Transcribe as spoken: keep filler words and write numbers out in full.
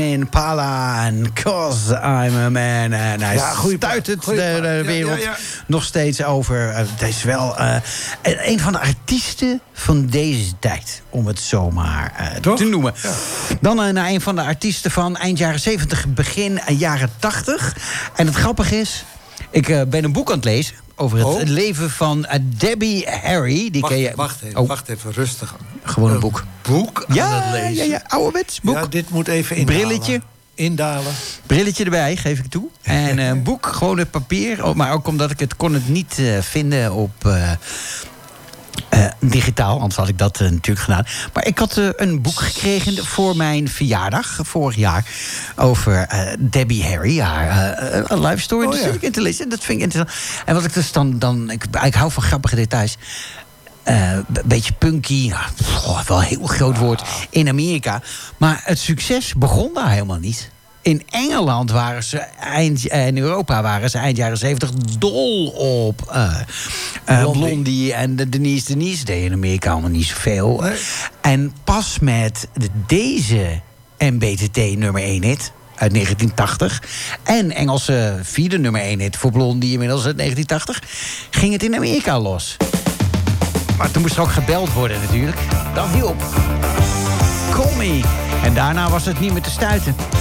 In Pala en 'Cause I'm a Man. En hij Ja, goeie stuit het goeie de, de ja, wereld ja, ja. nog steeds over. Uh, het is wel uh, een van de artiesten van deze tijd, om het zomaar uh, te noemen. Ja. Dan uh, naar een van de artiesten van eind jaren zeventig, begin jaren tachtig. En het grappige is, ik uh, ben een boek aan het lezen over het oh. leven van uh, Debbie Harry. Die wacht, ken je... wacht even, oh. wacht even, rustig. Gewoon een een boek. boek aan ja, het lezen? Ja, ja, ouderwets boek. Ja, dit moet even indalen. Brilletje. Indalen. Brilletje erbij, geef ik toe. En een uh, boek, gewoon het papier. Maar ook omdat ik het kon het niet uh, vinden op... Uh, Uh, digitaal, anders had ik dat uh, natuurlijk gedaan. Maar ik had uh, een boek gekregen voor mijn verjaardag, vorig jaar, over uh, Debbie Harry, haar uh, uh, life story. Oh, dus ja. ik in te lezen, dat vind ik interessant. En wat ik dus dan, dan ik, ik hou van grappige details. Een uh, beetje punky, nou, oh, wel een heel groot woord, in Amerika. Maar het succes begon daar helemaal niet. In Engeland waren ze eind, uh, in Europa waren ze eind jaren zeventig dol op uh, uh, Blondie. Blondie en de Denise Denise deed in Amerika allemaal niet zoveel. Nee. En pas met de, deze M B T T nummer één hit uit negentien tachtig en Engelse vierde nummer één hit voor Blondie inmiddels uit negentien tachtig ging het in Amerika los. Maar toen moest er ook gebeld worden natuurlijk. Dat hielp. Call me. En daarna was het niet meer te stuiten.